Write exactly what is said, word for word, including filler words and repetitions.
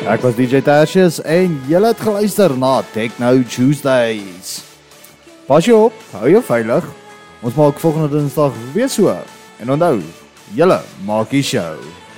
Ek was D J Tertius en julle het geluister na Techno Tuesdays. Pas jou op, hou jou veilig. Ons maak volgende Dinsdag weer so. En onthou, julle maak die show.